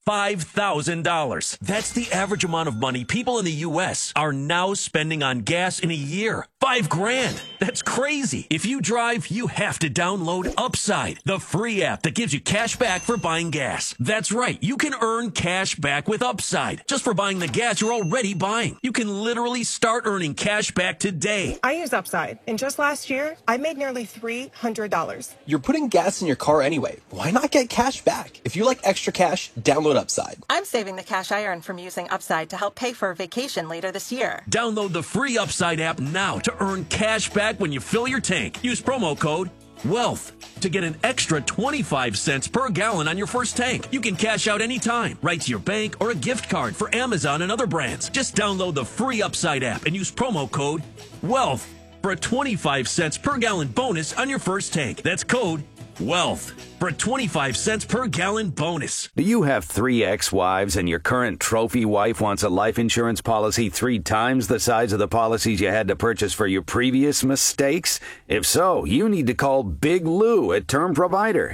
$5,000. That's the average amount of money people in the U.S. are now spending on gas in a year. $5,000. That's crazy. If you drive, you have to download Upside, the free app that gives you cash back for buying gas. That's right. You can earn cash back with Upside just for buying the gas you're already buying. You can literally start earning cash back today. I use Upside, and just last year, I made nearly $300. You're putting gas in your car anyway. Why not get cash back? If you like extra cash, download Upside. I'm saving the cash I earn from using Upside to help pay for a vacation later this year. Download the free Upside app now to earn cash back when you fill your tank. Use promo code WEALTH to get an extra 25 cents per gallon on your first tank. You can cash out anytime, right to your bank or a gift card for Amazon and other brands. Just download the free Upside app and use promo code WEALTH for a 25 cents per gallon bonus on your first tank. That's code WEALTH for a 25 cents per gallon bonus. Do you have 3 ex-wives and your current trophy wife wants a life insurance policy 3 times the size of the policies you had to purchase for your previous mistakes? If so, you need to call Big Lou at Term Provider,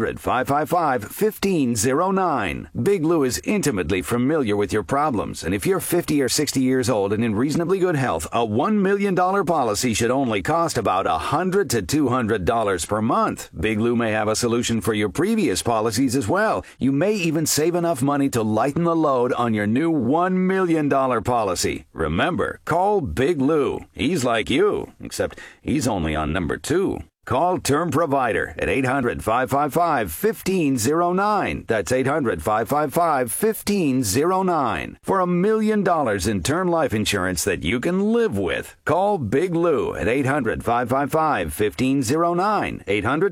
800-555-1509. Big Lou is intimately familiar with your problems, and if you're 50 or 60 years old and in reasonably good health, a $1 million policy should only cost about $100 to $200 per month. Big Lou may have a solution for your previous policies as well. You may even save enough money to lighten the load on your new $1 million policy. Remember, call Big Lou. He's like you, except he's only on number 2. Call Term Provider at 800-555-1509. That's 800-555-1509. For $1 million in term life insurance that you can live with. Call Big Lou at 800-555-1509.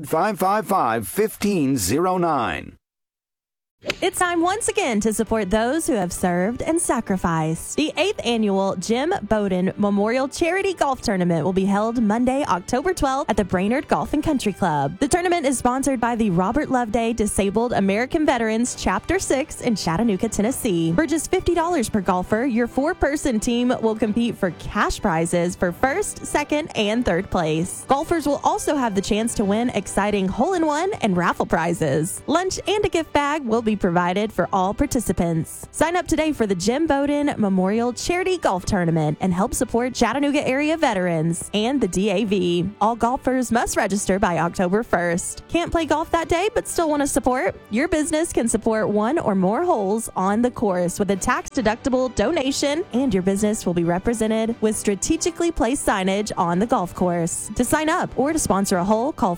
800-555-1509. It's time once again to support those who have served and sacrificed. The 8th annual Jim Bowden Memorial Charity Golf Tournament will be held Monday, October 12th at the Brainerd Golf and Country Club. The tournament is sponsored by the Robert Loveday Disabled American Veterans Chapter 6 in Chattanooga, Tennessee. For just $50 per golfer, your 4-person team will compete for cash prizes for 1st, 2nd, and 3rd place. Golfers will also have the chance to win exciting hole-in-one and raffle prizes. Lunch and a gift bag will be provided for all participants. Sign up today for the Jim Bowden Memorial Charity Golf Tournament and help support Chattanooga area veterans and the DAV. All golfers must register by October 1st. Can't play golf that day but still want to support? Your business can support 1 or more holes on the course with a tax-deductible donation, and your business will be represented with strategically placed signage on the golf course. To sign up or to sponsor a hole, call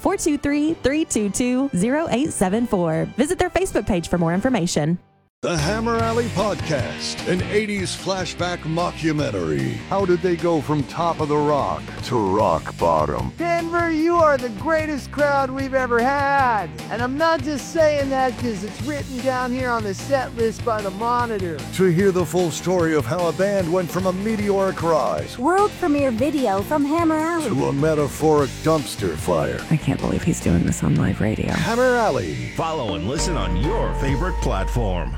423-322-0874. Visit their Facebook page for more information. The Hammer Alley Podcast, an 80s flashback mockumentary. How did they go from top of the rock to rock bottom? Denver, you are the greatest crowd we've ever had. And I'm not just saying that because it's written down here on the set list by the Monitor. To hear the full story of how a band went from a meteoric rise, world premiere video from Hammer Alley, to a metaphoric dumpster fire. I can't believe he's doing this on live radio. Hammer Alley. Follow and listen on your favorite platform.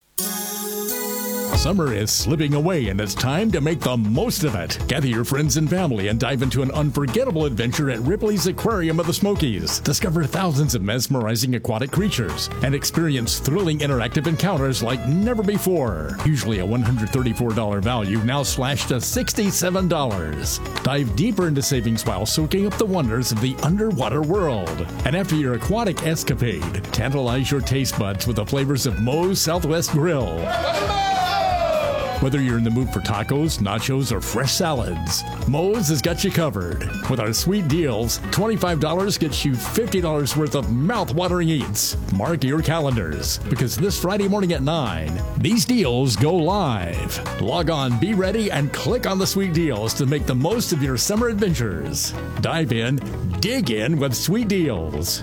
Summer is slipping away and it's time to make the most of it. Gather your friends and family and dive into an unforgettable adventure at Ripley's Aquarium of the Smokies. Discover thousands of mesmerizing aquatic creatures and experience thrilling interactive encounters like never before. Usually a $134 value, now slashed to $67. Dive deeper into savings while soaking up the wonders of the underwater world. And after your aquatic escapade, tantalize your taste buds with the flavors of Moe's Southwest Grill. Whether you're in the mood for tacos, nachos, or fresh salads, Moe's has got you covered. With our sweet deals, $25 gets you $50 worth of mouth-watering eats. Mark your calendars, because this Friday morning at 9, these deals go live. Log on, be ready, and click on the sweet deals to make the most of your summer adventures. Dive in, dig in with sweet deals.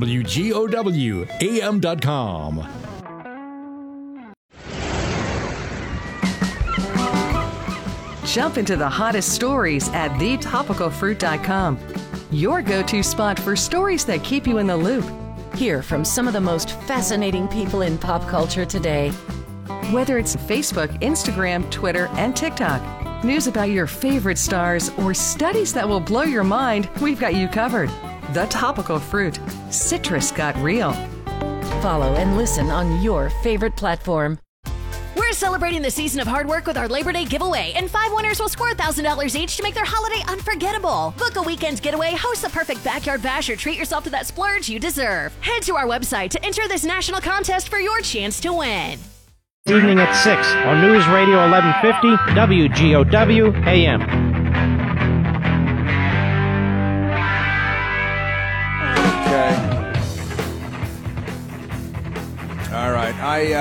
WGOWAM.com. Jump into the hottest stories at thetopicalfruit.com. Your go-to spot for stories that keep you in the loop. Hear from some of the most fascinating people in pop culture today. Whether it's Facebook, Instagram, Twitter, and TikTok, news about your favorite stars, or studies that will blow your mind, we've got you covered. The Topical Fruit. Citrus got real. Follow and listen on your favorite platform. We're celebrating the season of hard work with our Labor Day giveaway, and 5 winners will score $1,000 each to make their holiday unforgettable. Book a weekend getaway, host the perfect backyard bash, or treat yourself to that splurge you deserve. Head to our website to enter this national contest for your chance to win. Evening at 6 on News Radio 1150 WGOW AM. Okay. All right.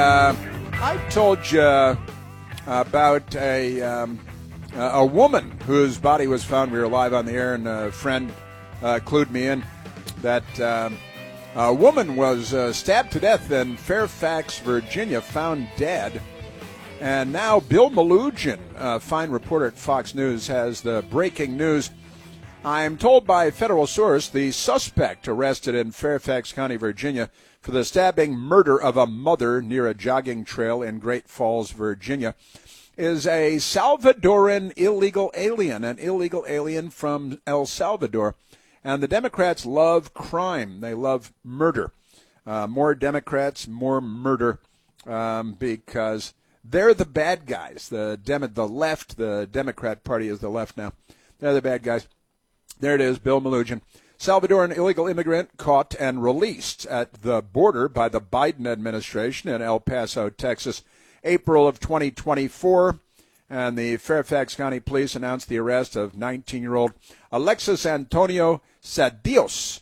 I told you about a woman whose body was found. We were live on the air, and a friend clued me in that a woman was stabbed to death in Fairfax, Virginia, found dead. And now Bill Melugin, a fine reporter at Fox News, has the breaking news. I'm told by a federal source the suspect arrested in Fairfax County, Virginia, for the stabbing murder of a mother near a jogging trail in Great Falls, Virginia, is a Salvadoran illegal alien, an illegal alien from El Salvador. And the Democrats love crime. They love murder. More Democrats, more murder, because they're the bad guys. The left, the Democrat Party is the left now. They're the bad guys. There it is, Bill Melugin. Salvadoran illegal immigrant caught and released at the border by the Biden administration in El Paso, Texas, April of 2024. And the Fairfax County Police announced the arrest of 19-year-old Alexis Antonio Cedios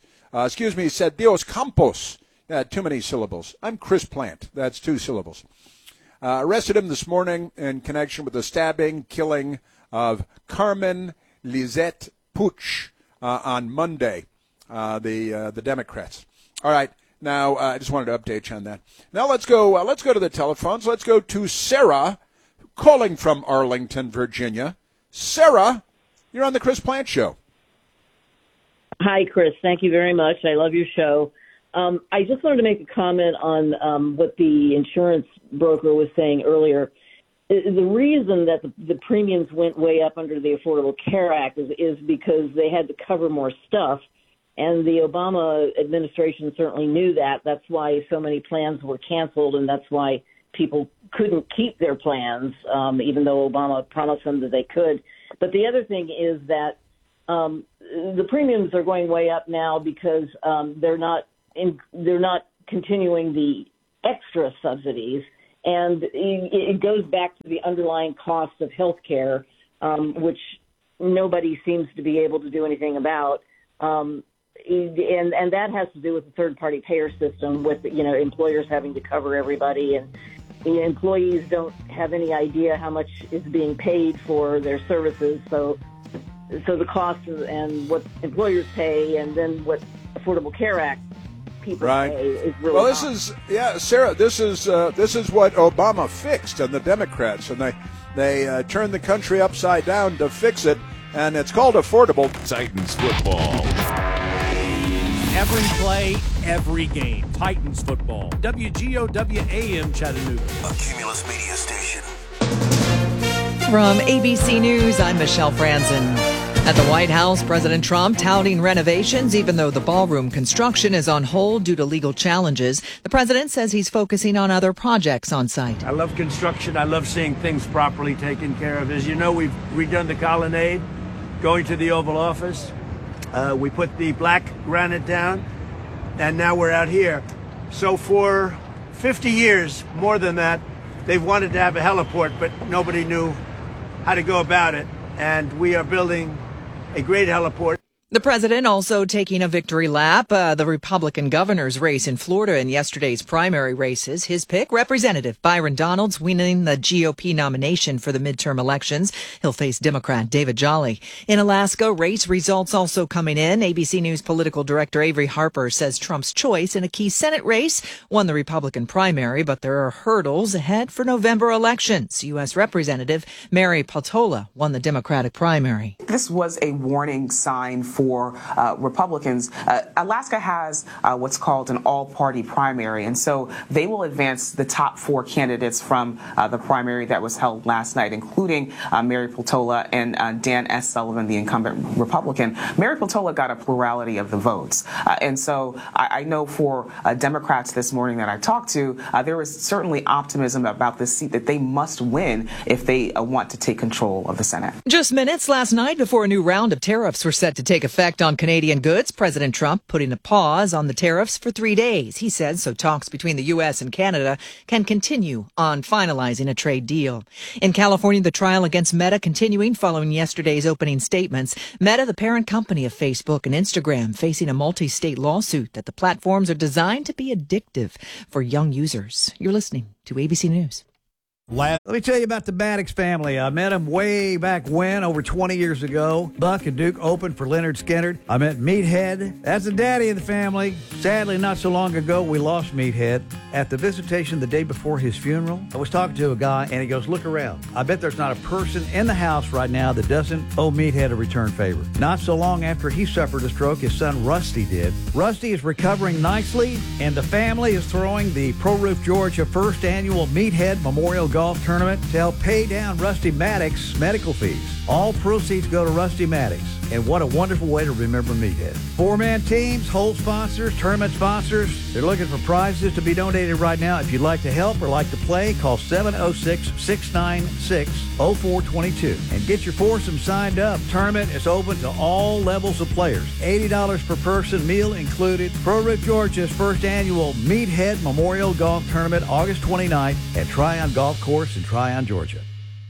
Campos. Too many syllables. I'm Chris Plant. That's 2 syllables. Arrested him this morning in connection with the killing of Carmen Lizette Puch on Monday, the Democrats. All right, now I just wanted to update you on that. Now let's go to the telephones. Let's go to Sarah, calling from Arlington, Virginia. Sarah, you're on the Chris Plant Show. Hi, Chris. Thank you very much. I love your show. I just wanted to make a comment on what the insurance broker was saying earlier. The reason that the premiums went way up under the Affordable Care Act is because they had to cover more stuff, and the Obama administration certainly knew that. That's why so many plans were canceled, and that's why people couldn't keep their plans, even though Obama promised them that they could. But the other thing is that the premiums are going way up now because they're not continuing the extra subsidies. And it goes back to the underlying cost of health care, which nobody seems to be able to do anything about. And that has to do with the third-party payer system, with employers having to cover everybody, and the employees don't have any idea how much is being paid for their services. So the cost and what employers pay, and then what Affordable Care Act people right. pay is really well. This high. is Sarah. This is what Obama fixed, and the Democrats, and they turned the country upside down to fix it, and it's called affordable. Titans football. Every play, every game. Titans football. WGOW AM Chattanooga. A Cumulus Media Station. From ABC News, I'm Michelle Franzen. At the White House, President Trump touting renovations, even though the ballroom construction is on hold due to legal challenges. The president says he's focusing on other projects on site. I love construction. I love seeing things properly taken care of. As you know, we've redone the colonnade, going to the Oval Office. We put the black granite down, and now we're out here. So for 50 years, more than that, they've wanted to have a heliport, but nobody knew how to go about it. And we are building a great heliport. The president also taking a victory lap. The Republican governor's race in Florida in yesterday's primary races. His pick, Representative Byron Donalds, winning the GOP nomination for the midterm elections. He'll face Democrat David Jolly. In Alaska, race results also coming in. ABC News political director Avery Harper says Trump's choice in a key Senate race won the Republican primary, but there are hurdles ahead for November elections. U.S. Representative Mary Peltola won the Democratic primary. This was a warning sign for Republicans. Alaska has what's called an all-party primary, and so they will advance the top 4 candidates from the primary that was held last night, including Mary Peltola and Dan S. Sullivan, the incumbent Republican. Mary Peltola got a plurality of the votes, and so I know for Democrats this morning that I talked to, there was certainly optimism about this seat that they must win if they want to take control of the Senate. Just minutes last night before a new round of tariffs were set to take effect on Canadian goods, President Trump putting a pause on the tariffs for 3 days. He said so talks between the U.S. and Canada can continue on finalizing a trade deal. In California, the trial against Meta continuing following yesterday's opening statements. Meta, the parent company of Facebook and Instagram, facing a multi-state lawsuit that the platforms are designed to be addictive for young users. You're listening to ABC News. Let me tell you about the Maddox family. I met them way back when, over 20 years ago. Buck and Duke opened for Leonard Skinner. I met Meathead. That's the daddy of the family. Sadly, not so long ago, we lost Meathead. At the visitation the day before his funeral, I was talking to a guy, and he goes, look around. I bet there's not a person in the house right now that doesn't owe Meathead a return favor. Not so long after he suffered a stroke, his son Rusty did. Rusty is recovering nicely, and the family is throwing the Pro Roof Georgia first annual Meathead Memorial Golf Tournament to help pay down Rusty Maddox's medical fees. All proceeds go to Rusty Maddox, and what a wonderful way to remember Meathead. 4-man teams, hole sponsors, tournament sponsors, they're looking for prizes to be donated right now. If you'd like to help or like to play, call 706-696-0422 and get your foursome signed up. Tournament is open to all levels of players. $80 per person, meal included. Pro Roof Georgia's first annual Meathead Memorial Golf Tournament, August 29th at Tryon Golf Course in Tryon, Georgia.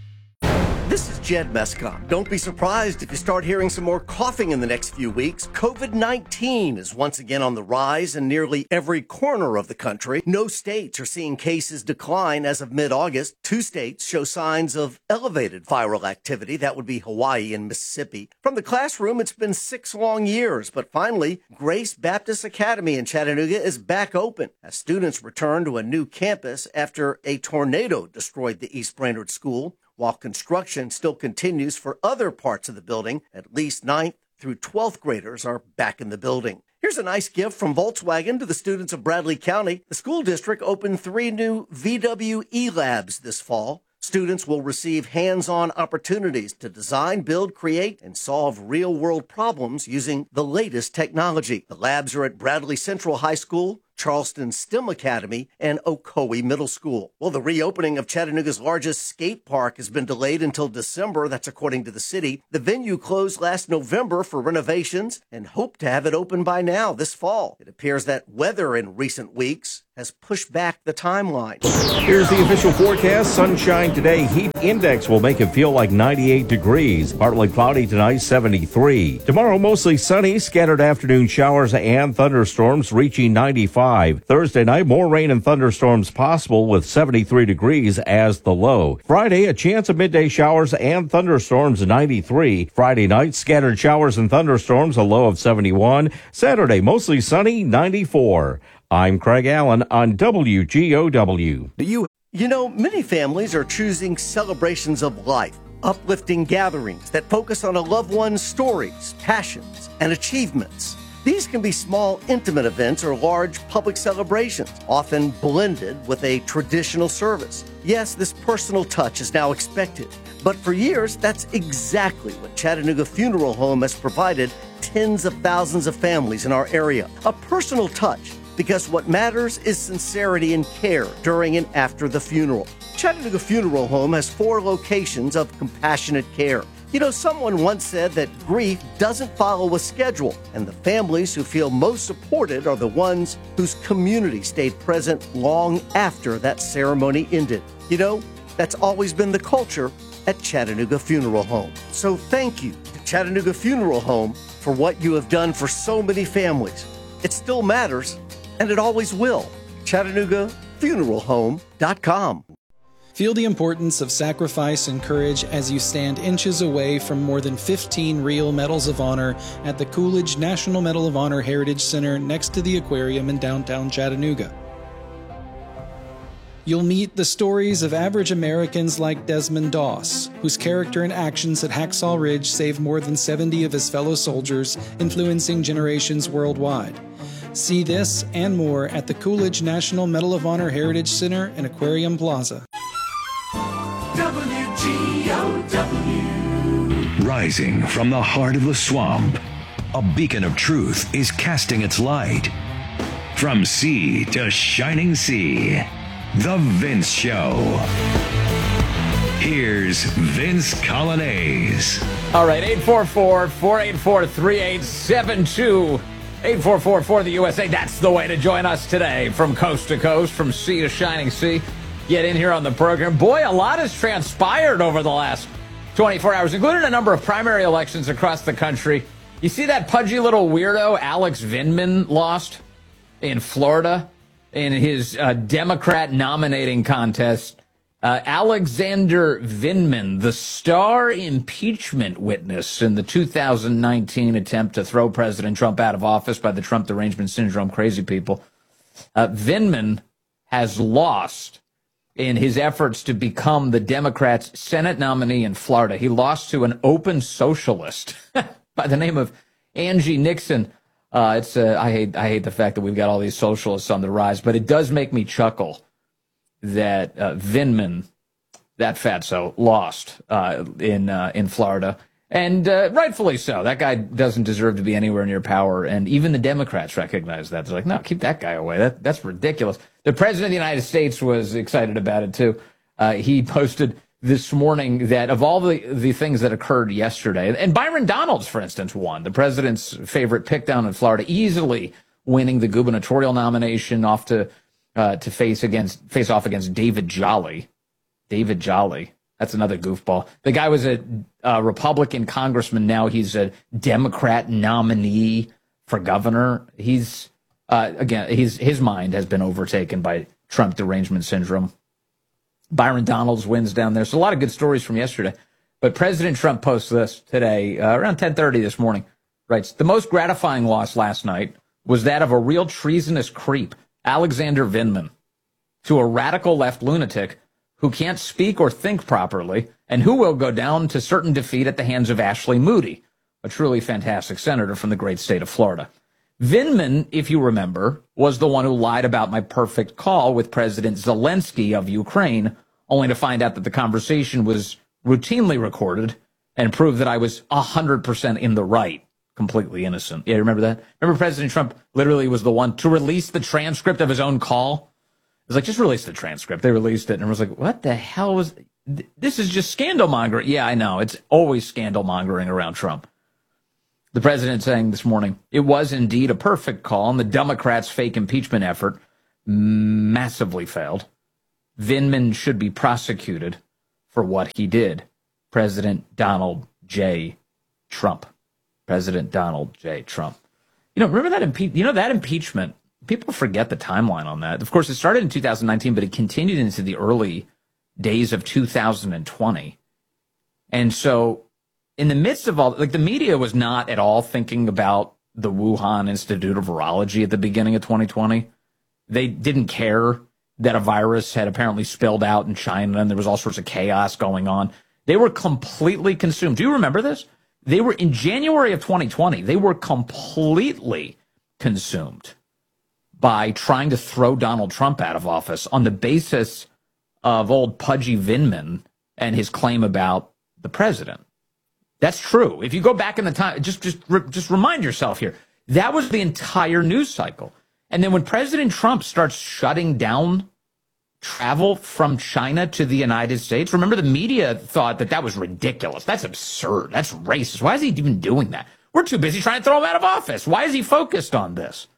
This is Jed Mescott. Don't be surprised if you start hearing some more coughing in the next few weeks. COVID-19 is once again on the rise in nearly every corner of the country. No states are seeing cases decline as of mid-August. 2 states show signs of elevated viral activity. That would be Hawaii and Mississippi. From the classroom, it's been 6 long years, but finally, Grace Baptist Academy in Chattanooga is back open as students return to a new campus after a tornado destroyed the East Brainerd School. While construction still continues for other parts of the building, at least 9th through 12th graders are back in the building. Here's a nice gift from Volkswagen to the students of Bradley County. The school district opened 3 new VW e-labs this fall. Students will receive hands-on opportunities to design, build, create, and solve real-world problems using the latest technology. The labs are at Bradley Central High School, Charleston STEM Academy, and Ocoee Middle School. Well, the reopening of Chattanooga's largest skate park has been delayed until December. That's according to the city. The venue closed last November for renovations and hoped to have it open by now this fall. It appears that weather in recent weeks has pushed back the timeline. Here's the official forecast. Sunshine today. Heat index will make it feel like 98 degrees. Partly cloudy tonight, 73. Tomorrow, mostly sunny. Scattered afternoon showers and thunderstorms reaching 95. Thursday night, more rain and thunderstorms possible with 73 degrees as the low. Friday, a chance of midday showers and thunderstorms, 93. Friday night, scattered showers and thunderstorms, a low of 71. Saturday, mostly sunny, 94. I'm Craig Allen on WGOW. You know, many families are choosing celebrations of life, uplifting gatherings that focus on a loved one's stories, passions, and achievements. These can be small, intimate events or large public celebrations, often blended with a traditional service. Yes, this personal touch is now expected, but for years, that's exactly what Chattanooga Funeral Home has provided tens of thousands of families in our area. A personal touch, because what matters is sincerity and care during and after the funeral. Chattanooga Funeral Home has 4 locations of compassionate care. You know, someone once said that grief doesn't follow a schedule, and the families who feel most supported are the ones whose community stayed present long after that ceremony ended. You know, that's always been the culture at Chattanooga Funeral Home. So thank you to Chattanooga Funeral Home for what you have done for so many families. It still matters, and it always will. ChattanoogaFuneralHome.com. Feel the importance of sacrifice and courage as you stand inches away from more than 15 real Medals of Honor at the Coolidge National Medal of Honor Heritage Center next to the aquarium in downtown Chattanooga. You'll meet the stories of average Americans like Desmond Doss, whose character and actions at Hacksaw Ridge saved more than 70 of his fellow soldiers, influencing generations worldwide. See this and more at the Coolidge National Medal of Honor Heritage Center and Aquarium Plaza. WGOW. Rising from the heart of the swamp, a beacon of truth is casting its light. From sea to shining sea, The Vince Show. Here's Vince Coglianese. All right, 844-484-3872. 844 for the USA. That's the way to join us today from coast to coast, from sea to shining sea. Get in here on the program. Boy, a lot has transpired over the last 24 hours, including a number of primary elections across the country. You see that pudgy little weirdo Alex Vindman lost in Florida in his Democrat nominating contest. Alexander Vindman, the star impeachment witness in the 2019 attempt to throw President Trump out of office by the Trump derangement syndrome crazy people. Vindman has lost in his efforts to become the Democrats' Senate nominee in Florida. He lost to an open socialist by the name of Angie Nixon. I hate the fact that we've got all these socialists on the rise, but it does make me chuckle that Vindman, that fatso, lost in Florida, and rightfully so. That guy doesn't deserve to be anywhere near power, and even the Democrats recognize that. They're like, no, keep that guy away. That's ridiculous. The President of the United States was excited about it, too. He posted this morning that of all the things that occurred yesterday, and Byron Donalds, for instance, won. The president's favorite pick down in Florida, easily winning the gubernatorial nomination off to face off against David Jolly. David Jolly. That's another goofball. The guy was a Republican congressman. Now he's a Democrat nominee for governor. His mind has been overtaken by Trump derangement syndrome. Byron Donalds wins down there. So a lot of good stories from yesterday. But President Trump posts this today, around 10:30 this morning, writes, the most gratifying loss last night was that of a real treasonous creep, Alexander Vindman, to a radical left lunatic who can't speak or think properly and who will go down to certain defeat at the hands of Ashley Moody, a truly fantastic senator from the great state of Florida. Vindman, if you remember, was the one who lied about my perfect call with President Zelensky of Ukraine, only to find out that the conversation was routinely recorded and proved that I was 100% in the right. Completely innocent. Yeah, remember that? Remember President Trump literally was the one to release the transcript of his own call? It was like, just release the transcript. They released it, and it was like, what the hell was... This is just scandal mongering. Yeah, I know. It's always scandal mongering around Trump. The president saying this morning, it was indeed a perfect call, and the Democrats' fake impeachment effort massively failed. Vindman should be prosecuted for what he did. President Donald J. Trump. President Donald J. Trump. You know, remember that that impeachment? People forget the timeline on that. Of course, it started in 2019, but it continued into the early days of 2020. And so in the midst of all, like, the media was not at all thinking about the Wuhan Institute of Virology at the beginning of 2020. They didn't care that a virus had apparently spilled out in China and there was all sorts of chaos going on. They were completely consumed. Do you remember this? They were in January of 2020. They were completely consumed by trying to throw Donald Trump out of office on the basis of old pudgy Vindman and his claim about the president. That's true. If you go back in the time, just remind yourself here, that was the entire news cycle. And then when President Trump starts shutting down travel from China to the United States, remember the media thought that was ridiculous. That's absurd. That's racist. Why is he even doing that? We're too busy trying to throw him out of office. Why is he focused on this?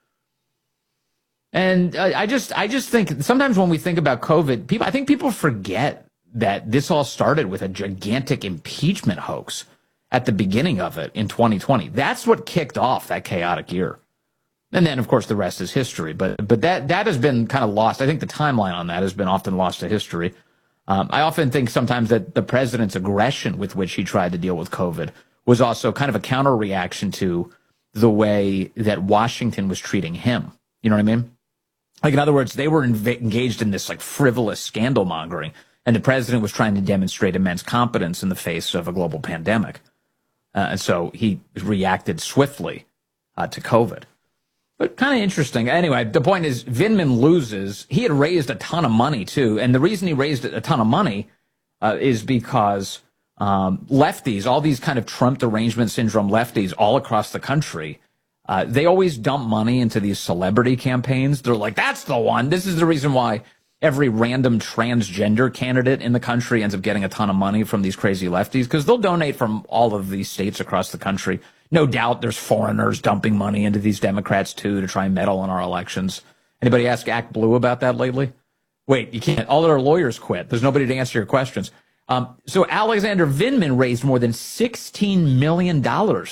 And I just think sometimes when we think about COVID, I think people forget that this all started with a gigantic impeachment hoax at the beginning of it in 2020. That's what kicked off that chaotic year. And then, of course, the rest is history. But that has been kind of lost. I think the timeline on that has been often lost to history. I often think sometimes that the president's aggression with which he tried to deal with COVID was also kind of a counter reaction to the way that Washington was treating him. You know what I mean? Like, in other words, they were engaged in this like frivolous scandal mongering, and the president was trying to demonstrate immense competence in the face of a global pandemic. And so he reacted swiftly to COVID. But kind of interesting. Anyway, the point is, Vindman loses. He had raised a ton of money, too. And the reason he raised a ton of money is because lefties, all these kind of Trump derangement syndrome lefties all across the country, they always dump money into these celebrity campaigns. They're like, that's the one. This is the reason why every random transgender candidate in the country ends up getting a ton of money from these crazy lefties, because they'll donate from all of these states across the country. No doubt there's foreigners dumping money into these Democrats, too, to try and meddle in our elections. Anybody ask Act Blue about that lately? Wait, you can't. All of our lawyers quit. There's nobody to answer your questions. So Alexander Vindman raised more than $16 million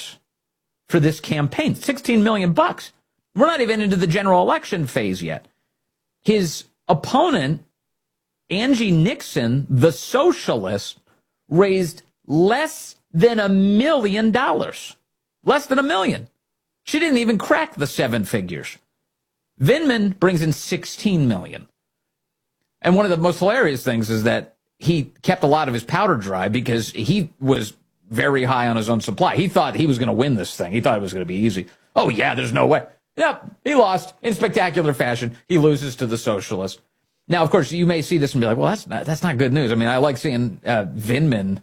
for this campaign. $16 million bucks. We're not even into the general election phase yet. His opponent, Angie Nixon, the socialist, raised less than $1 million. Less than $1 million. She didn't even crack the 7 figures. Vindman brings in $16 million. And one of the most hilarious things is that he kept a lot of his powder dry because he was very high on his own supply. He thought he was going to win this thing. He thought it was going to be easy. Oh, yeah, there's no way. Yep, he lost in spectacular fashion. He loses to the socialist. Now, of course, you may see this and be like, well, that's not good news. I mean, I like seeing Vindman,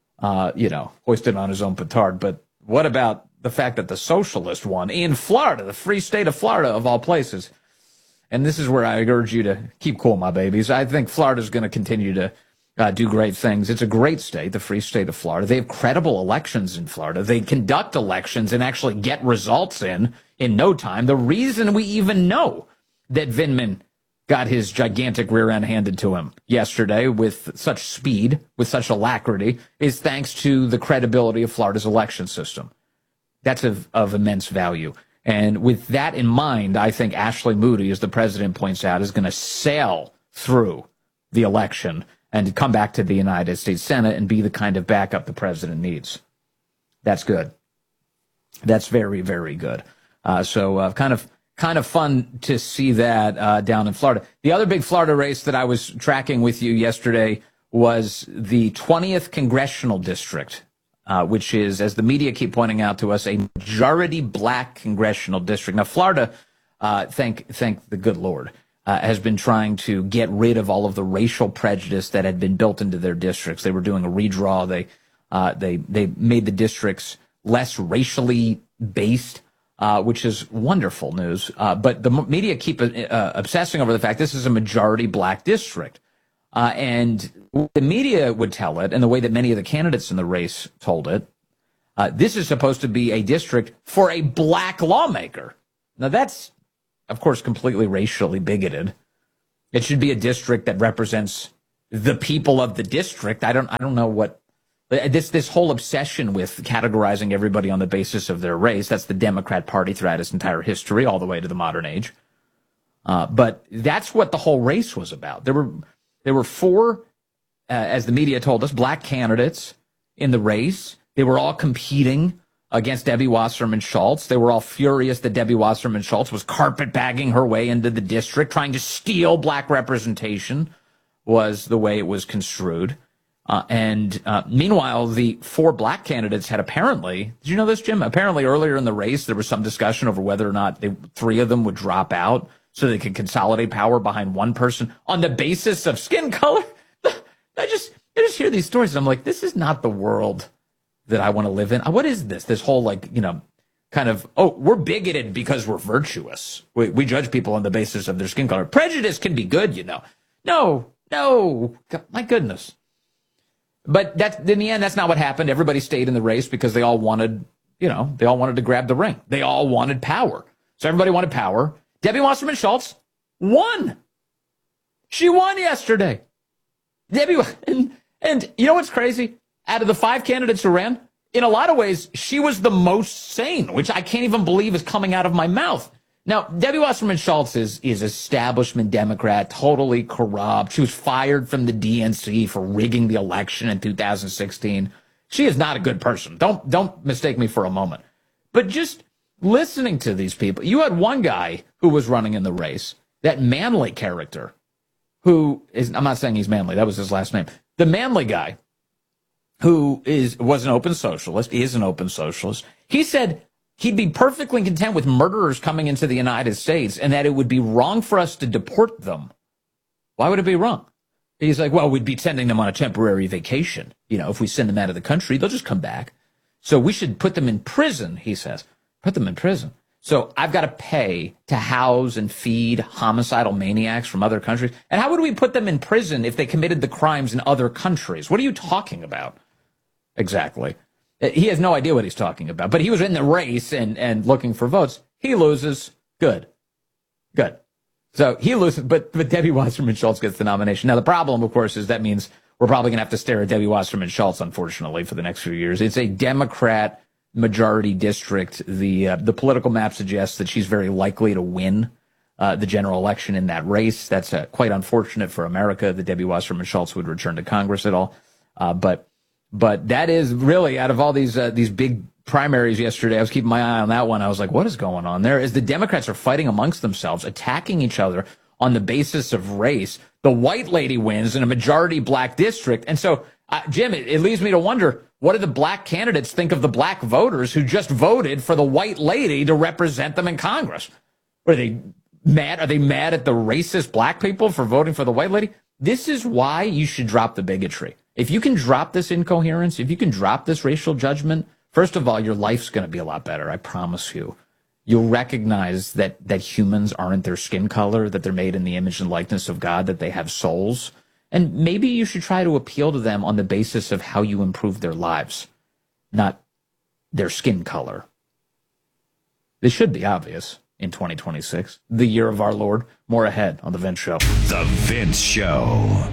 hoisted on his own petard. But what about the fact that the socialist won in Florida, the free state of Florida, of all places? And this is where I urge you to keep cool, my babies. I think Florida's going to continue to do great things. It's a great state, the free state of Florida. They have credible elections in Florida. They conduct elections and actually get results in no time. The reason we even know that Vindman got his gigantic rear end handed to him yesterday with such speed, with such alacrity, is thanks to the credibility of Florida's election system. That's of immense value. And with that in mind, I think Ashley Moody, as the president points out, is going to sail through the election and come back to the United States Senate and be the kind of backup the president needs. That's good. That's very, very good. So kind of fun to see that down in Florida. The other big Florida race that I was tracking with you yesterday was the 20th congressional district, which is, as the media keep pointing out to us, a majority black congressional district. Now, Florida, thank the good Lord, has been trying to get rid of all of the racial prejudice that had been built into their districts. They were doing a redraw. They made the districts less racially based, which is wonderful news. But the media keep obsessing over the fact this is a majority black district. And the media would tell it, and the way that many of the candidates in the race told it, this is supposed to be a district for a black lawmaker. Now, that's, of course, completely racially bigoted. It should be a district that represents the people of the district. I don't know what this whole obsession with categorizing everybody on the basis of their race. That's the Democrat Party throughout its entire history, all the way to the modern age. But that's what the whole race was about. There were 4, as the media told us, black candidates in the race. They were all competing against Debbie Wasserman Schultz. They were all furious that Debbie Wasserman Schultz was carpetbagging her way into the district, trying to steal black representation, was the way it was construed. Meanwhile, the 4 black candidates had apparently, did you know this, Jim? Apparently earlier in the race, there was some discussion over whether or not 3 of them would drop out so they could consolidate power behind one person on the basis of skin color. I just hear these stories and I'm like, this is not the world that I want to live in. What is this? This whole kind of, we're bigoted because we're virtuous. We judge people on the basis of their skin color. Prejudice can be good, No, my goodness. But in the end, that's not what happened. Everybody stayed in the race because they all wanted, they all wanted to grab the ring. They all wanted power. So everybody wanted power. Debbie Wasserman Schultz won. She won yesterday. Debbie, and you know what's crazy? Out of the 5 candidates who ran, in a lot of ways, she was the most sane, which I can't even believe is coming out of my mouth. Now, Debbie Wasserman Schultz is establishment Democrat, totally corrupt. She was fired from the DNC for rigging the election in 2016. She is not a good person. Don't mistake me for a moment. But just listening to these people, you had one guy who was running in the race, that Manley character, who is, I'm not saying he's Manley, that was his last name. The Manley guy, who was an open socialist, is an open socialist. He said he'd be perfectly content with murderers coming into the United States and that it would be wrong for us to deport them. Why would it be wrong? He's like, well, we'd be sending them on a temporary vacation. You know, if we send them out of the country, they'll just come back. So we should put them in prison, he says. Put them in prison. So I've got to pay to house and feed homicidal maniacs from other countries. And how would we put them in prison if they committed the crimes in other countries? What are you talking about? Exactly. He has no idea what he's talking about. But he was in the race and looking for votes. He loses. Good. So he loses, but Debbie Wasserman Schultz gets the nomination. Now, the problem, of course, is that means we're probably going to have to stare at Debbie Wasserman Schultz, unfortunately, for the next few years. It's a Democrat majority district. The political map suggests that she's very likely to win the general election in that race. That's quite unfortunate for America that Debbie Wasserman Schultz would return to Congress at all. But that is really, out of all these big primaries yesterday, I was keeping my eye on that one. I was like, what is going on there? As the Democrats are fighting amongst themselves, attacking each other on the basis of race, the white lady wins in a majority black district. And so, Jim, it leads me to wonder, what do the black candidates think of the black voters who just voted for the white lady to represent them in Congress? Are they mad? Are they mad at the racist black people for voting for the white lady? This is why you should drop the bigotry. If you can drop this incoherence, if you can drop this racial judgment, first of all, your life's going to be a lot better. I promise you. You'll recognize that humans aren't their skin color, that they're made in the image and likeness of God, that they have souls. And maybe you should try to appeal to them on the basis of how you improve their lives, not their skin color. This should be obvious in 2026, the year of our Lord. More ahead on The Vince Show. The Vince Show.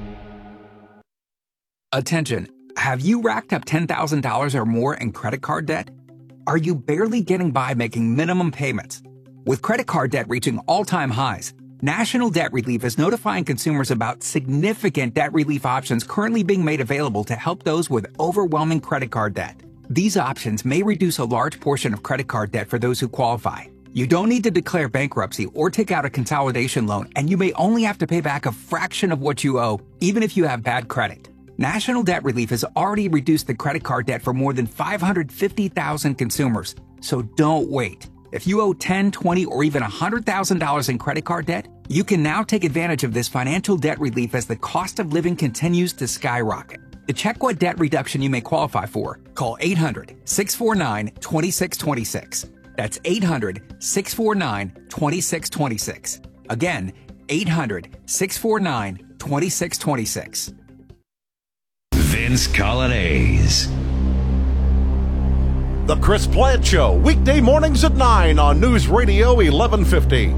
Attention. Have you racked up $10,000 or more in credit card debt? Are you barely getting by making minimum payments? With credit card debt reaching all-time highs, National Debt Relief is notifying consumers about significant debt relief options currently being made available to help those with overwhelming credit card debt. These options may reduce a large portion of credit card debt for those who qualify. You don't need to declare bankruptcy or take out a consolidation loan, and you may only have to pay back a fraction of what you owe, even if you have bad credit. National Debt Relief has already reduced the credit card debt for more than 550,000 consumers, so don't wait. If you owe $10,000, $20,000, or even $100,000 in credit card debt, you can now take advantage of this financial debt relief as the cost of living continues to skyrocket. To check what debt reduction you may qualify for, call 800-649-2626. That's 800-649-2626. Again, 800-649-2626. Vince Colonnese. The Chris Plant Show, weekday mornings at 9 on News Radio 1150.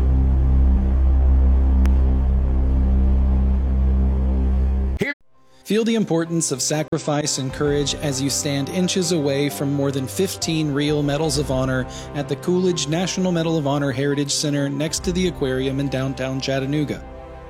Feel the importance of sacrifice and courage as you stand inches away from more than 15 real Medals of Honor at the Coolidge National Medal of Honor Heritage Center next to the aquarium in downtown Chattanooga.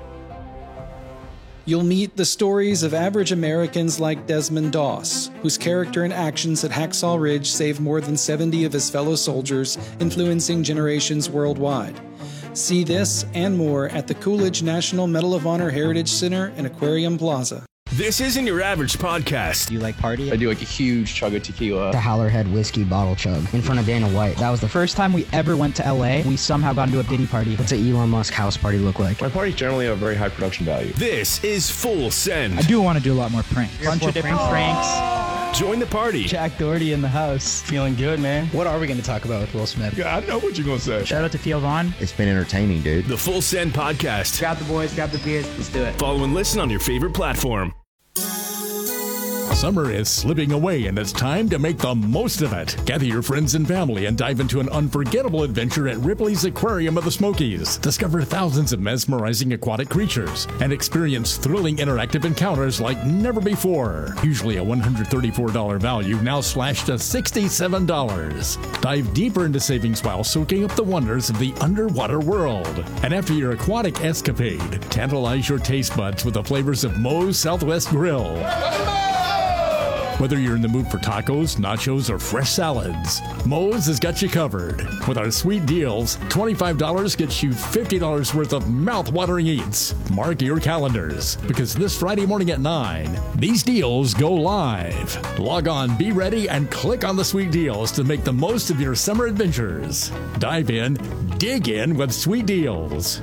You'll meet the stories of average Americans like Desmond Doss, whose character and actions at Hacksaw Ridge saved more than 70 of his fellow soldiers, influencing generations worldwide. See this and more at the Coolidge National Medal of Honor Heritage Center in Aquarium Plaza. This isn't your average podcast. Do you like party? I do like a huge chug of tequila. The Howlerhead whiskey bottle chug in front of Dana White. That was the first time we ever went to LA. We somehow got into a Diddy party. What's an Elon Musk house party look like? My parties generally have very high production value. This is Full Send. I do want to do a lot more pranks. A bunch of different pranks. Join the party. Jack Doherty in the house. Feeling good, man. What are we going to talk about with Will Smith? Yeah, I know what you're going to say. Shout out to Theo Vaughn. It's been entertaining, dude. The Full Send podcast. Grab the boys, grab the beers. Let's do it. Follow and listen on your favorite platform. Summer is slipping away and it's time to make the most of it. Gather your friends and family and dive into an unforgettable adventure at Ripley's Aquarium of the Smokies. Discover thousands of mesmerizing aquatic creatures and experience thrilling interactive encounters like never before. Usually a $134 value, now slashed to $67. Dive deeper into savings while soaking up the wonders of the underwater world. And after your aquatic escapade, tantalize your taste buds with the flavors of Moe's Southwest Grill. Whether you're in the mood for tacos, nachos, or fresh salads, Moe's has got you covered. With our sweet deals, $25 gets you $50 worth of mouth-watering eats. Mark your calendars, because this Friday morning at 9, these deals go live. Log on, be ready, and click on the sweet deals to make the most of your summer adventures. Dive in, dig in with sweet deals.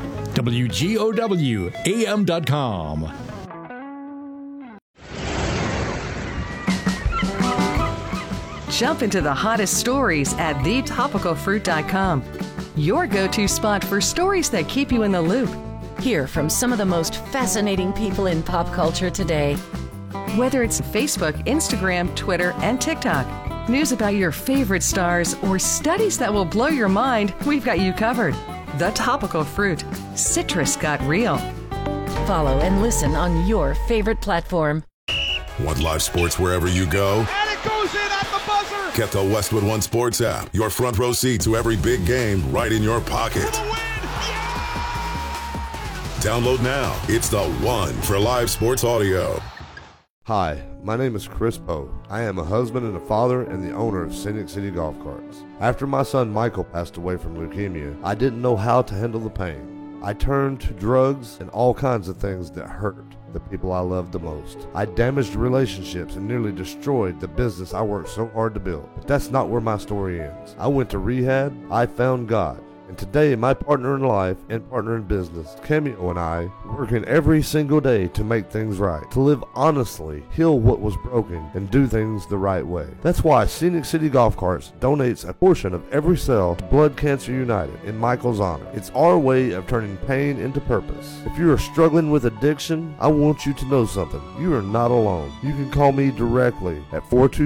WGOWAM.com. Jump into the hottest stories at thetopicalfruit.com. Your go-to spot for stories that keep you in the loop. Hear from some of the most fascinating people in pop culture today. Whether it's Facebook, Instagram, Twitter, and TikTok, news about your favorite stars, or studies that will blow your mind, we've got you covered. The Topical Fruit. Citrus got real. Follow and listen on your favorite platform. Want live sports wherever you go? And it goes in at the buzzer! Get the Westwood One Sports app. Your front row seat to every big game right in your pocket. Download now. It's the one for live sports audio. Hi, my name is Chris Poe. I am a husband and a father and the owner of Scenic City Golf Carts. After my son Michael passed away from leukemia, I didn't know how to handle the pain. I turned to drugs and all kinds of things that hurt the people I loved the most. I damaged relationships and nearly destroyed the business I worked so hard to build. But that's not where my story ends. I went to rehab, I found God. And today, my partner in life and partner in business, Cameo, and I, working every single day to make things right, to live honestly, heal what was broken, and do things the right way. That's why Scenic City Golf Carts donates a portion of every sale to Blood Cancer United in Michael's honor. It's our way of turning pain into purpose. If you are struggling with addiction, I want you to know something. You are not alone. You can call me directly at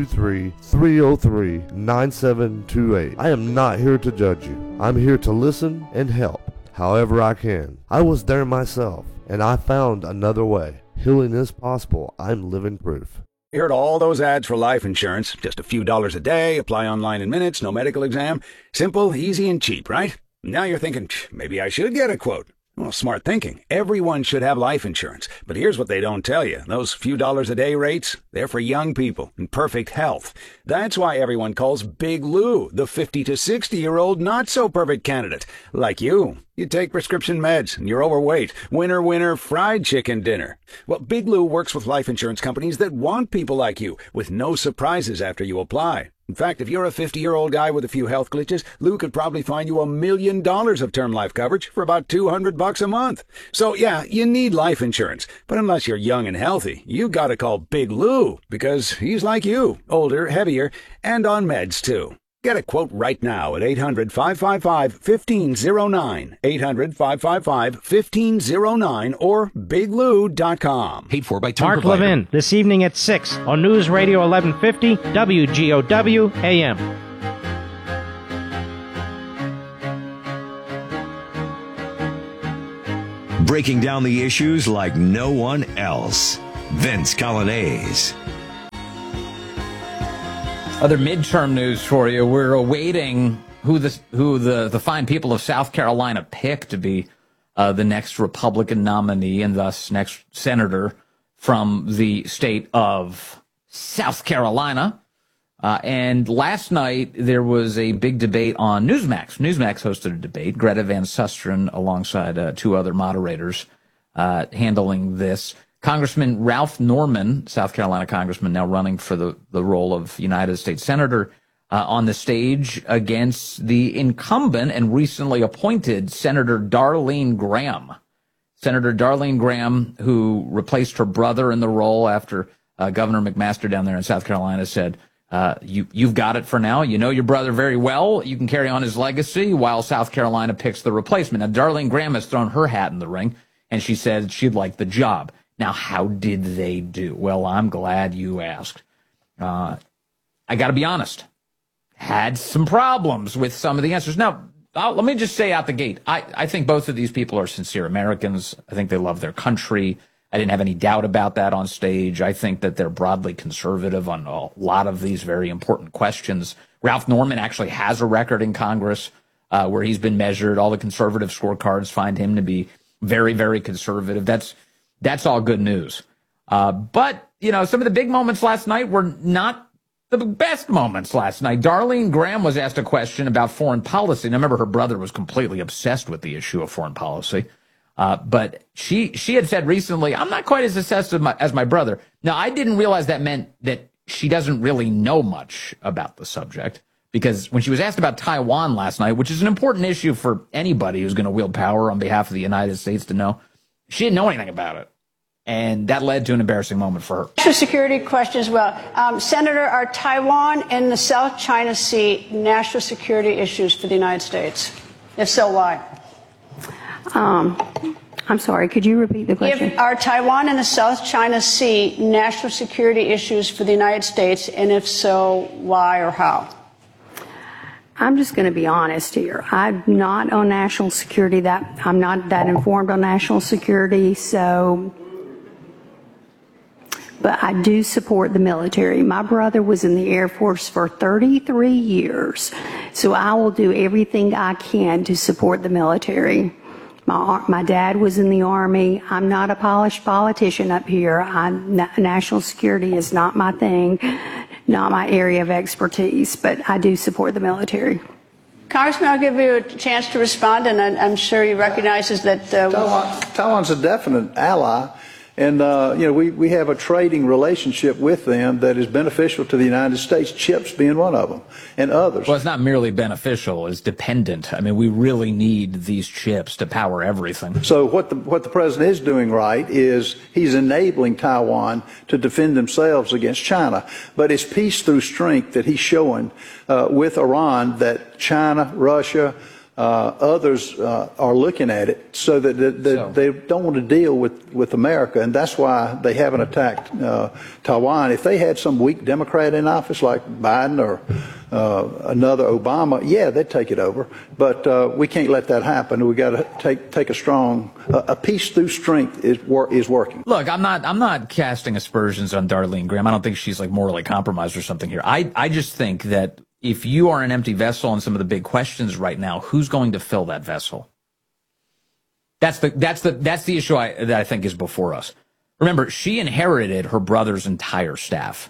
423-303-9728. I am not here to judge you. I'm here to listen and help however I can. I was there myself, and I found another way. Healing is possible. I'm living proof. You heard all those ads for life insurance. Just a few dollars a day, apply online in minutes, no medical exam. Simple, easy, and cheap, right? Now you're thinking, maybe I should get a quote. Well, smart thinking. Everyone should have life insurance. But here's what they don't tell you. Those few dollars a day rates, they're for young people in perfect health. That's why everyone calls Big Lou the 50 to 60-year-old not-so-perfect candidate. Like you. You take prescription meds and you're overweight. Winner, winner, fried chicken dinner. Well, Big Lou works with life insurance companies that want people like you, with no surprises after you apply. In fact, if you're a 50-year-old guy with a few health glitches, Lou could probably find you $1 million of term life coverage for about $200 a month. So yeah, you need life insurance. But unless you're young and healthy, you gotta call Big Lou, because he's like you, older, heavier, and on meds too. Get a quote right now at 800-555-1509, 800-555-1509, or biglou.com. Paid for by Tom Mark Provider. Levin, this evening at 6 on News Radio 1150 WGOW AM. Breaking down the issues like no one else. Vince Colonnese. Other midterm news for you. We're awaiting who the fine people of South Carolina pick to be the next Republican nominee and thus next senator from the state of South Carolina. And last night there was a big debate on Newsmax. Newsmax hosted a debate. Greta Van Susteren alongside two other moderators handling this. Congressman Ralph Norman, South Carolina congressman, now running for the role of United States Senator, on the stage against the incumbent and recently appointed Senator Darlene Graham. Senator Darlene Graham, who replaced her brother in the role after Governor McMaster down there in South Carolina said, you've got it for now. You know your brother very well. You can carry on his legacy while South Carolina picks the replacement. Now, Darlene Graham has thrown her hat in the ring, and she said she'd like the job. Now, how did they do? Well, I'm glad you asked. I got to be honest. Had some problems with some of the answers. Now, let me just say out the gate, I think both of these people are sincere Americans. I think they love their country. I didn't have any doubt about that on stage. I think that they're broadly conservative on a lot of these very important questions. Ralph Norman actually has a record in Congress where he's been measured. All the conservative scorecards find him to be very, very conservative. That's all good news. But, some of the big moments last night were not the best moments last night. Darlene Graham was asked a question about foreign policy. Now, remember, her brother was completely obsessed with the issue of foreign policy. But she had said recently, I'm not quite as obsessed as my brother. Now, I didn't realize that meant that she doesn't really know much about the subject, because when she was asked about Taiwan last night, which is an important issue for anybody who's going to wield power on behalf of the United States to know, she didn't know anything about it. And that led to an embarrassing moment for her. National security question as well. Senator, are Taiwan and the South China Sea national security issues for the United States? If so, why? I'm sorry, could you repeat the question? Are Taiwan and the South China Sea national security issues for the United States? And if so, why or how? I'm just going to be honest here. I'm not on national security. I'm not that informed on national security, but I do support the military. My brother was in the Air Force for 33 years, so I will do everything I can to support the military. My dad was in the Army. I'm not a polished politician up here. National security is not my thing, not my area of expertise, but I do support the military. Congressman, I'll give you a chance to respond, and I'm sure he recognizes that Taiwan's a definite ally. And, we have a trading relationship with them that is beneficial to the United States, chips being one of them, and others. Well, it's not merely beneficial, it's dependent. I mean, we really need these chips to power everything. So what the president is doing right is he's enabling Taiwan to defend themselves against China. But it's peace through strength that he's showing with Iran, that China, Russia, others are looking at it so that they don't want to deal with America, and that's why they haven't attacked Taiwan. If they had some weak Democrat in office like Biden or another Obama, yeah, they'd take it over. But we can't let that happen. We got to take a strong, a peace through strength is working. Look, I'm not casting aspersions on Darlene Graham. I don't think she's like morally compromised or something here. I just think that if you are an empty vessel on some of the big questions right now, who's going to fill that vessel? That's the issue that I think is before us. Remember, she inherited her brother's entire staff.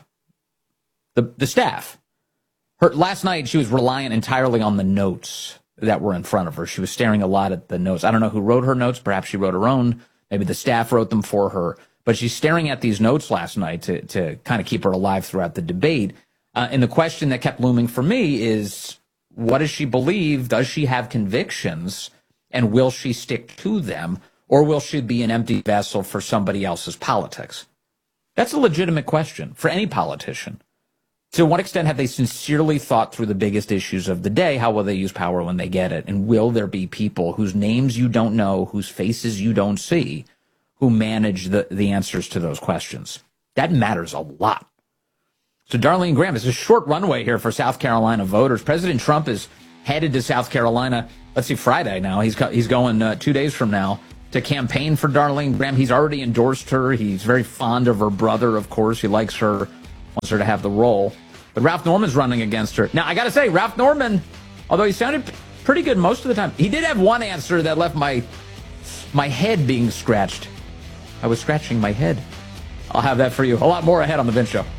The staff. Last night, she was reliant entirely on the notes that were in front of her. She was staring a lot at the notes. I don't know who wrote her notes. Perhaps she wrote her own. Maybe the staff wrote them for her. But she's staring at these notes last night to kind of keep her alive throughout the debate. And the question that kept looming for me is, what does she believe? Does she have convictions? And will she stick to them? Or will she be an empty vessel for somebody else's politics? That's a legitimate question for any politician. To what extent have they sincerely thought through the biggest issues of the day? How will they use power when they get it? And will there be people whose names you don't know, whose faces you don't see, who manage the answers to those questions? That matters a lot. So Darlene Graham, it's a short runway here for South Carolina voters. President Trump is headed to South Carolina, Friday now. He's going 2 days from now to campaign for Darlene Graham. He's already endorsed her. He's very fond of her brother, of course. He likes her, wants her to have the role. But Ralph Norman's running against her. Now, I got to say, Ralph Norman, although he sounded pretty good most of the time, he did have one answer that left my head being scratched. I was scratching my head. I'll have that for you. A lot more ahead on The Vince Show.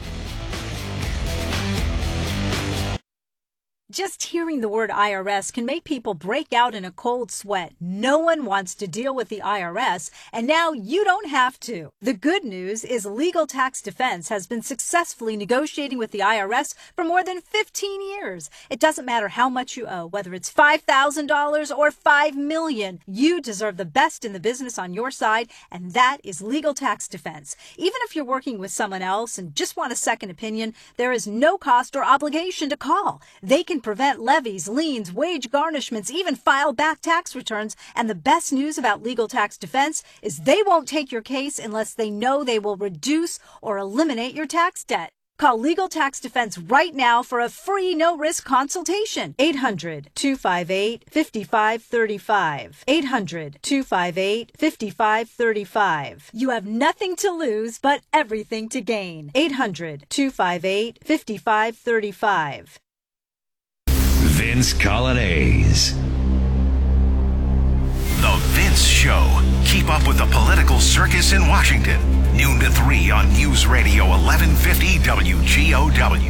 Just hearing the word IRS can make people break out in a cold sweat. No one wants to deal with the IRS, and now you don't have to. The good news is Legal Tax Defense has been successfully negotiating with the IRS for more than 15 years. It doesn't matter how much you owe, whether it's $5,000 or $5 million. You deserve the best in the business on your side, and that is Legal Tax Defense. Even if you're working with someone else and just want a second opinion, there is no cost or obligation to call. They can prevent levies, liens, wage garnishments, even file back tax returns. And the best news about Legal Tax Defense is they won't take your case unless they know they will reduce or eliminate your tax debt. Call Legal Tax Defense right now for a free no-risk consultation. 800-258-5535. 800-258-5535. You have nothing to lose but everything to gain. 800-258-5535. Vince Coglianese. The Vince Show. Keep Keep up with the political circus in Washington. Noon to 3 on News Radio 1150 WGOW.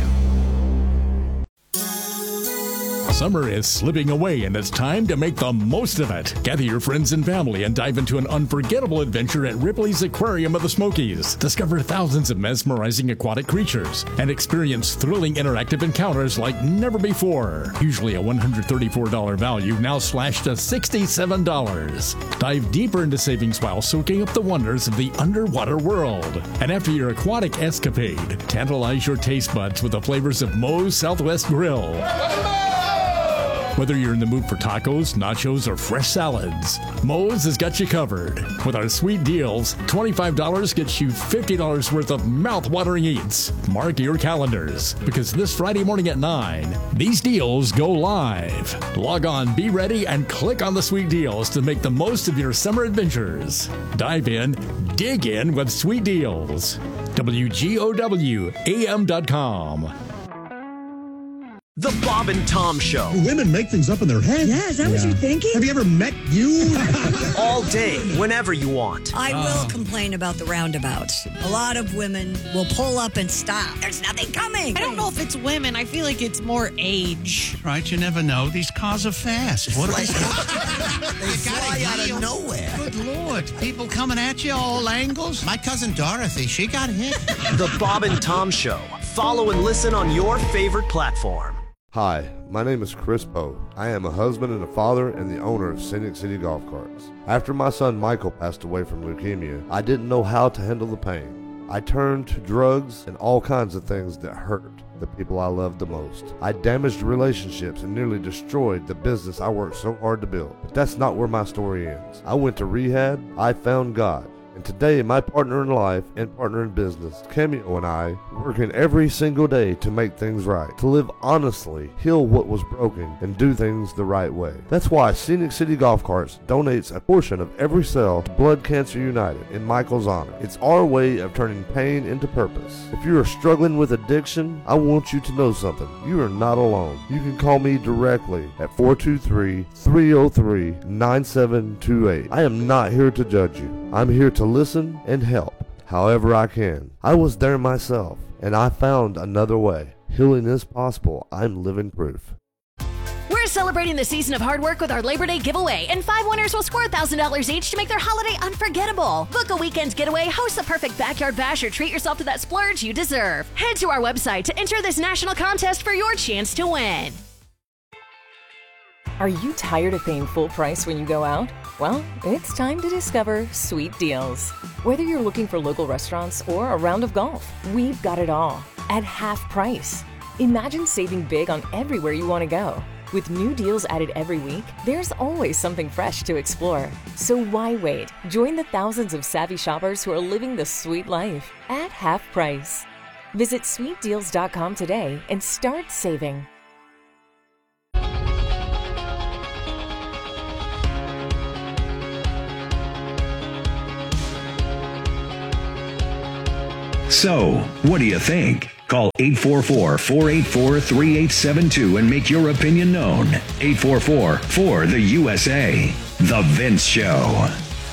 Summer is slipping away, and it's time to make the most of it. Gather your friends and family and dive into an unforgettable adventure at Ripley's Aquarium of the Smokies. Discover thousands of mesmerizing aquatic creatures and experience thrilling interactive encounters like never before. Usually a $134 value, now slashed to $67. Dive deeper into savings while soaking up the wonders of the underwater world. And after your aquatic escapade, tantalize your taste buds with the flavors of Moe's Southwest Grill. Whether you're in the mood for tacos, nachos, or fresh salads, Moe's has got you covered. With our sweet deals, $25 gets you $50 worth of mouth-watering eats. Mark your calendars, because this Friday morning at 9, these deals go live. Log on, be ready, and click on the sweet deals to make the most of your summer adventures. Dive in, dig in with sweet deals. WGOWAM.com. The Bob and Tom Show. Women make things up in their head. Yeah, is that what you're thinking? Have you ever met you? All day, whenever you want. I will complain about the roundabouts. A lot of women will pull up and stop. There's nothing coming. I don't know if it's women. I feel like it's more age. Right, you never know. These cars are fast. What They fly out of nowhere. Good Lord. People coming at you all angles. My cousin Dorothy, she got hit. The Bob and Tom Show. Follow and listen on your favorite platform. Hi, my name is Chris Poe. I am a husband and a father and the owner of Scenic City Golf Carts. After my son Michael passed away from leukemia, I didn't know how to handle the pain. I turned to drugs and all kinds of things that hurt the people I loved the most. I damaged relationships and nearly destroyed the business I worked so hard to build. But that's not where my story ends. I went to rehab, I found God. And today, my partner in life and partner in business, Cameo, and I, working every single day to make things right, to live honestly, heal what was broken, and do things the right way. That's why Scenic City Golf Carts donates a portion of every sale to Blood Cancer United in Michael's honor. It's our way of turning pain into purpose. If you are struggling with addiction, I want you to know something. You are not alone. You can call me directly at 423-303-9728. I am not here to judge you. I'm here to listen and help however I can. I was there myself, and I found another way. Healing is possible. I'm living proof. We're celebrating the season of hard work with our Labor Day giveaway, and 5 winners will score $1,000 each to make their holiday unforgettable. Book a weekend getaway, host the perfect backyard bash, or treat yourself to that splurge you deserve. Head to our website to enter this national contest for your chance to win. Are you tired of paying full price when you go out? Well, it's time to discover Sweet Deals. Whether you're looking for local restaurants or a round of golf, we've got it all at half price. Imagine saving big on everywhere you want to go. With new deals added every week, there's always something fresh to explore. So why wait? Join the thousands of savvy shoppers who are living the sweet life at half price. Visit sweetdeals.com today and start saving. So, what do you think? Call 844-484-3872 and make your opinion known. 844-4-the-USA. The Vince Show.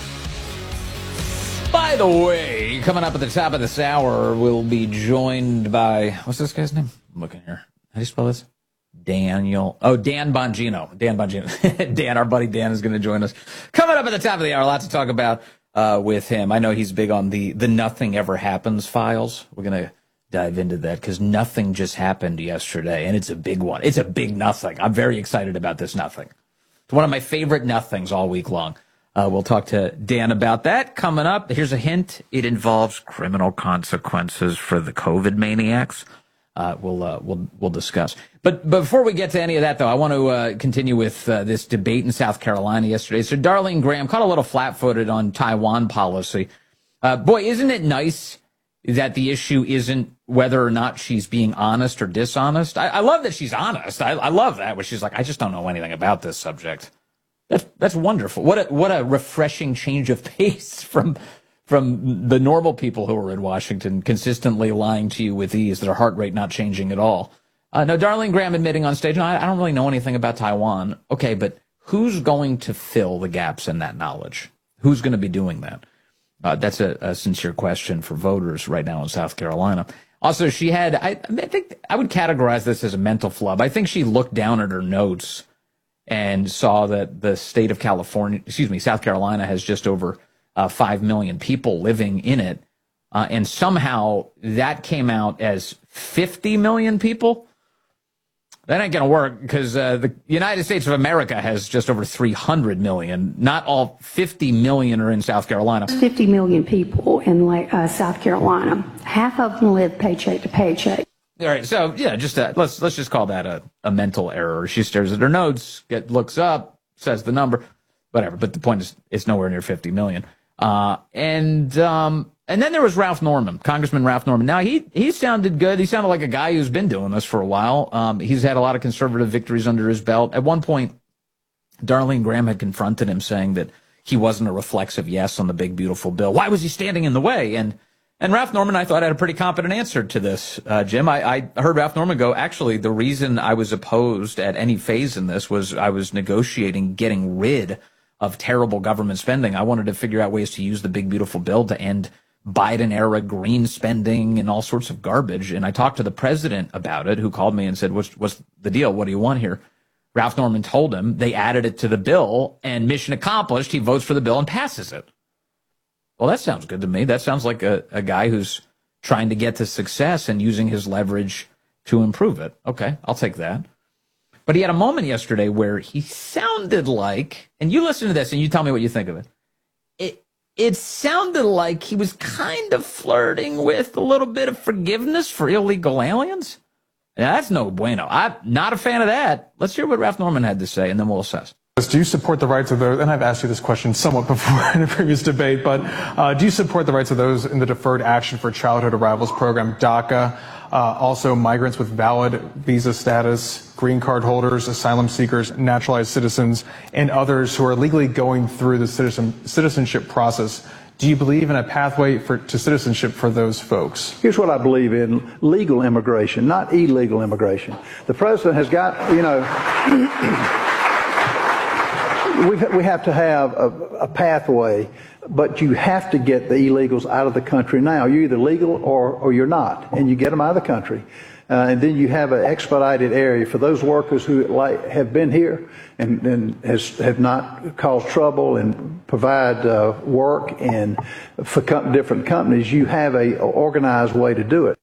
By the way, coming up at the top of this hour, we'll be joined by, what's this guy's name? I'm looking here. How do you spell this? Dan Bongino. Dan, our buddy Dan is going to join us. Coming up at the top of the hour, a lot to talk about with him. I know he's big on the Nothing Ever Happens files. We're going to dive into that because nothing just happened yesterday, and it's a big one. It's a big nothing. I'm very excited about this nothing. It's one of my favorite nothings all week long. We'll talk to Dan about that coming up. Here's a hint. It involves criminal consequences for the COVID maniacs. We'll discuss. But before we get to any of that, though, I want to continue with this debate in South Carolina yesterday. So Darlene Graham caught a little flat-footed on Taiwan policy. Boy, isn't it nice that the issue isn't whether or not she's being honest or dishonest? I love that she's honest. I love that, where she's like, I just don't know anything about this subject. That's wonderful. What a refreshing change of pace from the normal people who are in Washington consistently lying to you with ease, their heart rate not changing at all. No, Darlene Graham admitting on stage, no, I don't really know anything about Taiwan. Okay, but who's going to fill the gaps in that knowledge? Who's going to be doing that? That's a sincere question for voters right now in South Carolina. Also, she had, I think I would categorize this as a mental flub. I think she looked down at her notes and saw that the state of South Carolina has just over 5 million people living in it. And somehow that came out as 50 million people. That ain't going to work because the United States of America has just over 300 million. Not all 50 million are in South Carolina. 50 million people in South Carolina. Half of them live paycheck to paycheck. All right, so yeah, just let's just call that a mental error. She stares at her notes, looks up, says the number, whatever. But the point is, it's nowhere near 50 million. And then there was Ralph Norman, Congressman Ralph Norman. Now, he sounded good. He sounded like a guy who's been doing this for a while. He's had a lot of conservative victories under his belt. At one point, Darlene Graham had confronted him saying that he wasn't a reflexive yes on the big, beautiful bill. Why was he standing in the way? And Ralph Norman, I thought, had a pretty competent answer to this, Jim. I heard Ralph Norman go, actually, the reason I was opposed at any phase in this was I was negotiating getting rid of terrible government spending. I wanted to figure out ways to use the big, beautiful bill to end Biden-era green spending and all sorts of garbage. And I talked to the president about it, who called me and said, what's the deal? What do you want here? Ralph Norman told him they added it to the bill, and mission accomplished. He votes for the bill and passes it. Well, that sounds good to me. That sounds like a guy who's trying to get to success and using his leverage to improve it. Okay, I'll take that. But he had a moment yesterday where he sounded like, and you listen to this and you tell me what you think of it. It sounded like he was kind of flirting with a little bit of forgiveness for illegal aliens. Now, that's no bueno. I'm not a fan of that. Let's hear what Ralph Norman had to say, and then we'll assess. Do you support the rights of those, and I've asked you this question somewhat before in a previous debate, but do you support the rights of those in the Deferred Action for Childhood Arrivals program, DACA, also migrants with valid visa status, green card holders, asylum seekers, naturalized citizens, and others who are legally going through the citizenship process? Do you believe in a pathway to citizenship for those folks? Here's what I believe in: legal immigration, not illegal immigration. The president has got, we have to have a pathway, but you have to get the illegals out of the country now. You're either legal or you're not, and you get them out of the country. And then you have an expedited area for those workers who have been here and have not caused trouble and provide work, and for different companies, you have a organized way to do it.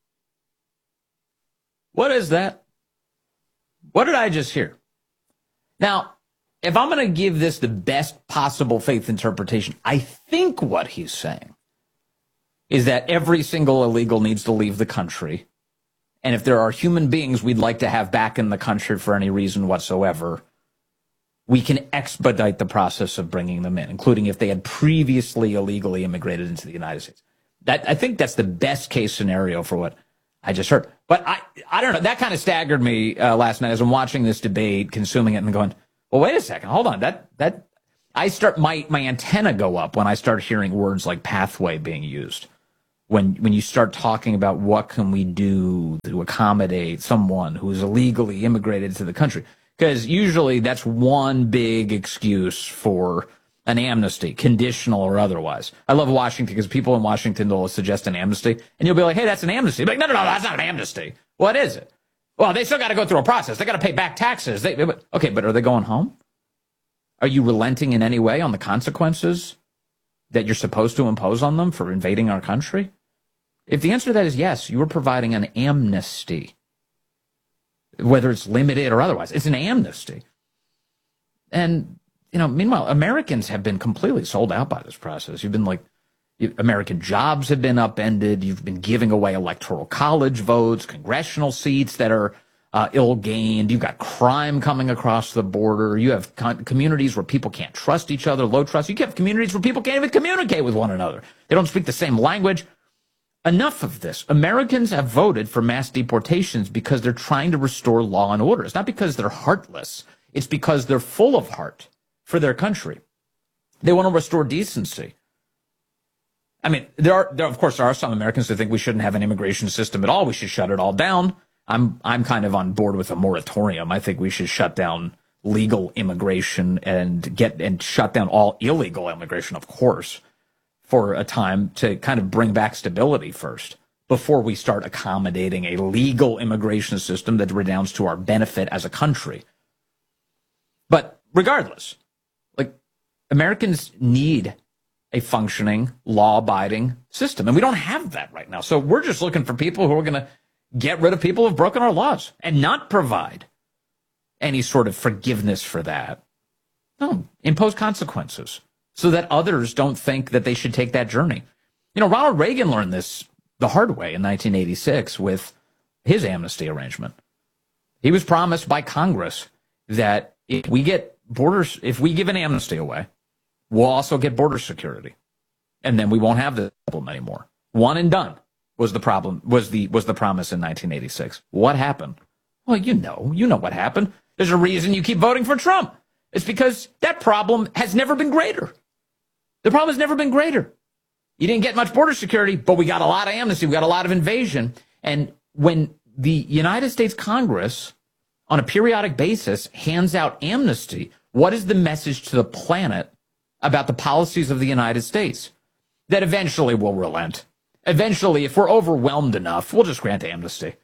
What is that? What did I just hear? Now, if I'm going to give this the best possible faith interpretation, I think what he's saying is that every single illegal needs to leave the country. And if there are human beings we'd like to have back in the country for any reason whatsoever, we can expedite the process of bringing them in, including if they had previously illegally immigrated into the United States. I think that's the best case scenario for what I just heard. But I don't know. That kind of staggered me last night as I'm watching this debate, consuming it, and going, well, wait a second. Hold on. My antenna go up when I start hearing words like pathway being used. When you start talking about what can we do to accommodate someone who is illegally immigrated to the country. Because usually that's one big excuse for an amnesty, conditional or otherwise. I love Washington because people in Washington will suggest an amnesty, and you'll be like, hey, that's an amnesty. Like, no, that's not an amnesty. What is it? Well, they still got to go through a process. They got to pay back taxes. Okay, but are they going home? Are you relenting in any way on the consequences that you're supposed to impose on them for invading our country? If the answer to that is yes, you are providing an amnesty, whether it's limited or otherwise. It's an amnesty. And, meanwhile, Americans have been completely sold out by this process. American jobs have been upended. You've been giving away electoral college votes, congressional seats that are ill-gained. You've got crime coming across the border. You have communities where people can't trust each other, low trust. You have communities where people can't even communicate with one another. They don't speak the same language. Enough of this. Americans have voted for mass deportations because they're trying to restore law and order. It's not because they're heartless. It's because they're full of heart for their country. They want to restore decency. I mean, there are some Americans who think we shouldn't have an immigration system at all. We should shut it all down. I'm kind of on board with a moratorium. I think we should shut down legal immigration and shut down all illegal immigration, of course, for a time to kind of bring back stability first before we start accommodating a legal immigration system that redounds to our benefit as a country. But regardless, like, Americans need a functioning, law-abiding system, and we don't have that right now. So we're just looking for people who are going to get rid of people who've broken our laws and not provide any sort of forgiveness for that. No, impose consequences so that others don't think that they should take that journey. You know, Ronald Reagan learned this the hard way in 1986 with his amnesty arrangement. He was promised by Congress that if we give an amnesty away, we'll also get border security, and then we won't have the problem anymore. One and done was the problem. Was the promise in 1986? What happened? Well, you know what happened. There's a reason you keep voting for Trump. It's because that problem has never been greater. The problem has never been greater. You didn't get much border security, but we got a lot of amnesty. We got a lot of invasion. And when the United States Congress, on a periodic basis, hands out amnesty, what is the message to the planet about the policies of the United States? That eventually we'll relent. Eventually, if we're overwhelmed enough, we'll just grant amnesty.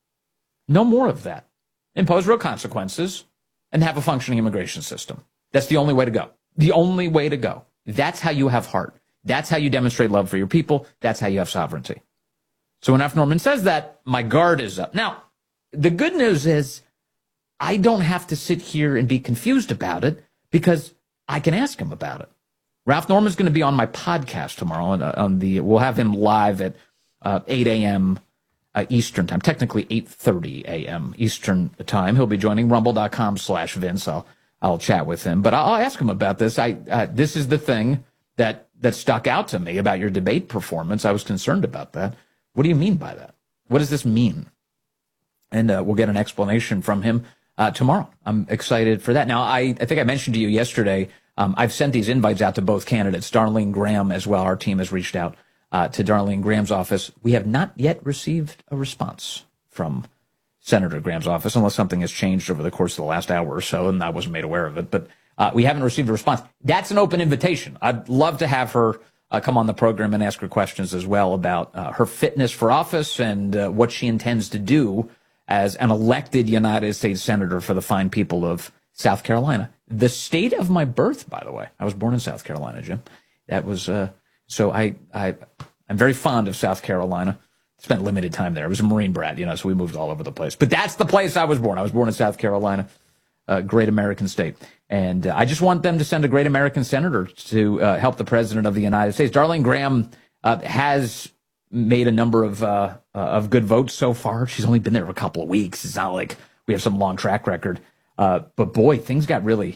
No more of that. Impose real consequences and have a functioning immigration system. That's the only way to go. The only way to go. That's how you have heart. That's how you demonstrate love for your people. That's how you have sovereignty. So when Ralph Norman says that, my guard is up. Now, the good news is I don't have to sit here and be confused about it because I can ask him about it. Ralph Norman's going to be on my podcast tomorrow. We'll have him live at 8 a.m. Eastern time, technically 8:30 a.m. Eastern time. He'll be joining rumble.com/Vince. I'll chat with him, but I'll ask him about this. This is the thing that stuck out to me about your debate performance. I was concerned about that. What do you mean by that? What does this mean? And we'll get an explanation from him tomorrow. I'm excited for that. Now, I think I mentioned to you yesterday, I've sent these invites out to both candidates, Darlene Graham as well. Our team has reached out to Darlene Graham's office. We have not yet received a response from Senator Graham's office, unless something has changed over the course of the last hour or so, and I wasn't made aware of it. But we haven't received a response. That's an open invitation. I'd love to have her come on the program and ask her questions as well about her fitness for office and what she intends to do as an elected United States Senator for the fine people of South Carolina. The state of my birth, by the way. I was born in South Carolina, Jim. That was so I'm very fond of South Carolina. Spent limited time there. I was a Marine brat, so we moved all over the place. But that's the place I was born. I was born in South Carolina, a great American state. And I just want them to send a great American senator to help the president of the United States. Darlene Graham has made a number of good votes so far. She's only been there for a couple of weeks. It's not like we have some long track record. But boy, things got really,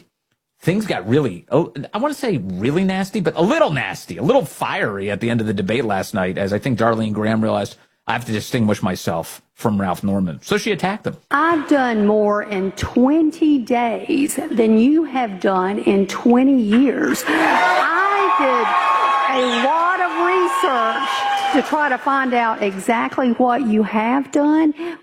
I want to say really nasty, but a little nasty, a little fiery at the end of the debate last night, as I think Darlene Graham realized I have to distinguish myself from Ralph Norman. So she attacked him. I've done more in 20 days than you have done in 20 years. I did a lot of research to try to find out exactly what you have done.